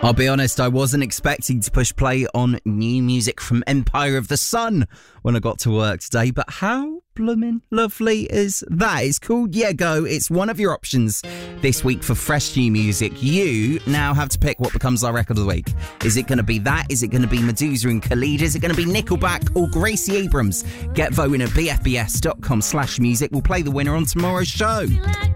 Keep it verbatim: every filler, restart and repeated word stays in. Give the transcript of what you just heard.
I'll be honest, I wasn't expecting to push play on new music from Empire of the Sun when I got to work today, but how bloomin' lovely is that? It's called Yeah Go. It's one of your options this week for fresh new music. You now have to pick what becomes our record of the week. Is it going to be that? Is it going to be Medusa and Khalid? Is it going to be Nickelback or Gracie Abrams? Get voting at b f b s dot com slash music. We'll play the winner on tomorrow's show.